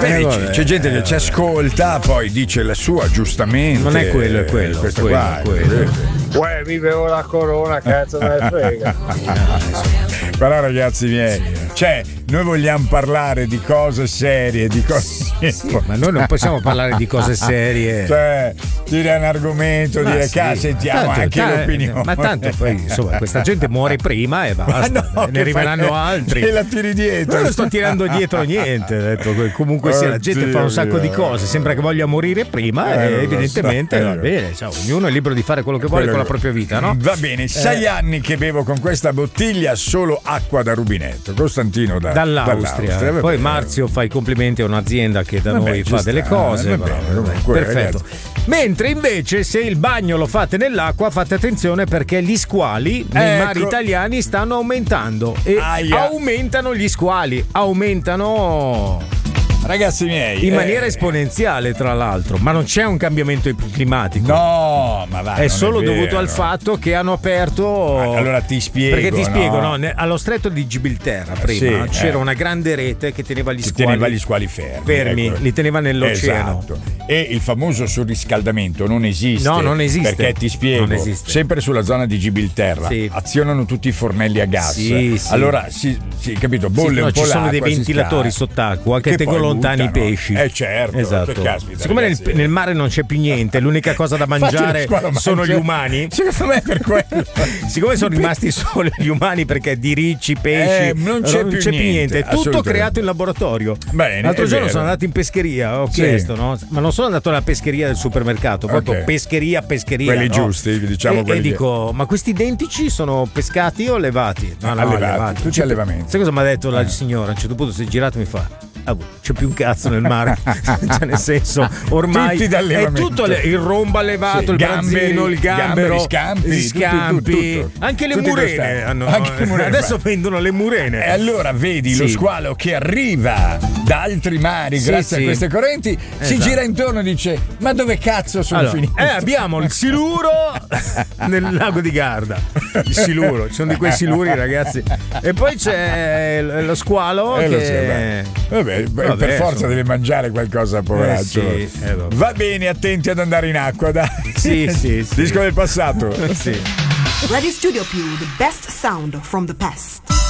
Vedi, c'è gente che ci ascolta, poi dice la sua giustamente. Non è quello, è quello. Questo quello, qua. quello. Uè, vivevo la corona, cazzo me ne frega. Però ragazzi miei, cioè, noi vogliamo parlare di cose serie, di cose. Sì, ma noi non possiamo parlare di cose serie. Cioè, dire un argomento, dire sentiamo anche l'opinione. Ma tanto poi, insomma, questa gente muore prima e basta. No, ne arriveranno altri. E la tiri dietro. Non sto tirando dietro niente. Ho detto, comunque sia, la gente fa un sacco di cose. Sembra che voglia morire prima e evidentemente va bene. Cioè, ognuno è libero di fare quello che vuole con la propria vita, no? Va bene, 6 anni che bevo con questa bottiglia solo acqua da rubinetto. Costantino dall'Austria. Poi Marzio fa i complimenti a un'azienda che da noi fa delle cose. Perfetto. Mentre invece se il bagno lo fate nell'acqua, fate attenzione perché gli squali nei mari italiani stanno aumentando e aumentano gli squali, aumentano ragazzi miei in maniera esponenziale, tra l'altro, ma non c'è un cambiamento climatico. No, ma va, è solo dovuto al fatto che hanno aperto. Allora ti spiego. Perché ti spiego, no? Allo stretto di Gibilterra prima c'era una grande rete che teneva gli squali fermi, li teneva nell'oceano. Esatto. E il famoso surriscaldamento non esiste. No, non esiste. Perché ti spiego, sempre sulla zona di Gibilterra azionano tutti i fornelli a gas. Allora capito, bolle un po' ci sono l'acqua, dei ventilatori sott'acqua che tengono lontani i pesci. Certo. Esatto. Caspita, siccome nel mare non c'è più niente, l'unica cosa da mangiare sono gli umani. Secondo me per quello. Siccome sono rimasti solo gli umani perché di ricci, pesci, non c'è più niente. È tutto creato in laboratorio. Bene, l'altro giorno sono andato in pescheria, ho chiesto, no? Ma non sono andato alla pescheria del supermercato, proprio pescheria. Quelli giusti, diciamo. E dico, ma questi identici sono pescati o allevati? No, allevati. Tutti allevamenti. Sai cosa mi ha detto la signora? A un certo punto si è girato e mi fa: c'è più un cazzo nel mare. Cioè, nel senso, ormai è tutto il rombo allevato, il branzino, il gambero, gli scampi, tutto. Anche le murene hanno. Adesso vendono le murene. E allora vedi lo squalo che arriva da altri mari grazie a queste correnti, si gira intorno e dice: ma dove cazzo sono finito? Abbiamo il siluro nel lago di Garda. Il siluro, ci sono di quei siluri, ragazzi. E poi c'è lo squalo che per forza deve mangiare qualcosa, poveraccio. Va bene, attenti ad andare in acqua, dai. Sì. Disco del passato. Radio Studio Più, the best sound from the past.